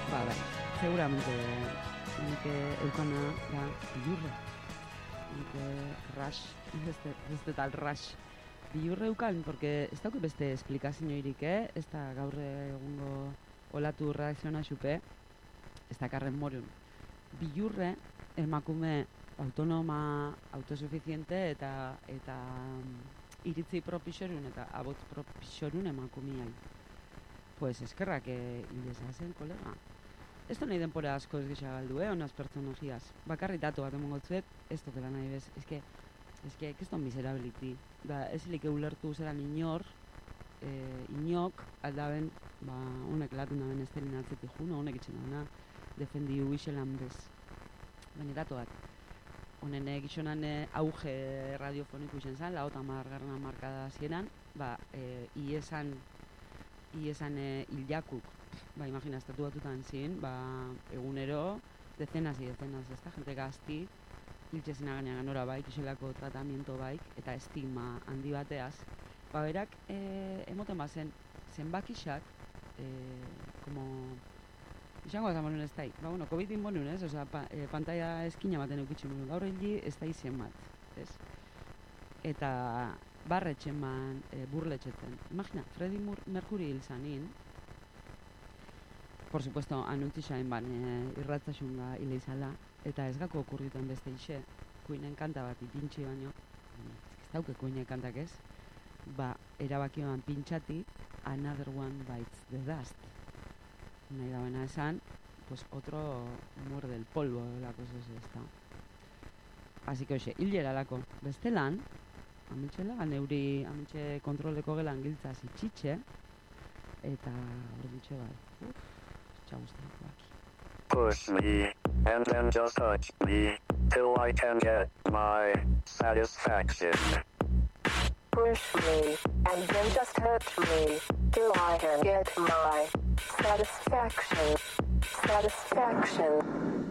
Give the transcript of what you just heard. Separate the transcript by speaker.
Speaker 1: Bai, seguramente nik eukana da bilurre. Nik rush, beste tal rush. Bilurre eukan, porque ez dauke beste esplikazioirik, ez da gaur egungo olatu reakziona xupe, ez da karren morun. Bilurre emakume autonoma, autosuficiente eta iritzi propixorun eta abotz propixorun emakumiai. Pues eskerrak hilezazen, kolega. Ez da nahi denpora asko ez gisa galdu, honaz pertsonajiaz. Bakarri datu bat emongo zuet, ez dutela nahi bez. Ez que keston miserability. Da, ez lik ulertu zelan inok aldaben, honek latun daben estelin altzetik juno, honek itxen dana, defendiu ixelan bez. Baina datu bat. Honen gizonan auge radiofoniku izen zan, laota margarren markada zienan, iesan hiljakuk, imagina, estatu batutan zin, egunero, decenas y decenas, ezta, jente gazti, hiltxezina gaina ganora baik, isolako tratamiento baik, eta estigma handi bateaz, berak, emoten bazen, zenbakixak, izango eta monun ez da, COVID-in monun, ez? Osa, pantalla eskina baten eukitxen monun, gaur hili ez da izen bat, ez? Eta barretxen man, burletxetzen. Imagina, Freddie Mercury hil zanin, por supuesto, anuntixain irratzaxunga hile izala, eta ez gako okurritan beste ixe, kuinen kanta bat ipintxi baino, ez dauke kuinen kantak ez, erabakioan pintxati, Another One Bites the Dust. Nahi da baina esan, pues otro muerde el polvo la cosa es esta. Así que hoxe, hilera lako. Bestelan, amitxela, neuri amitxe kontroleko gelan giltza zitxitxe, eta hor ditxe bai. Txaguztak baki.
Speaker 2: Push me, and then just touch me, till I can get my satisfaction.
Speaker 3: Push me, and then just touch me, till I can get my satisfaction.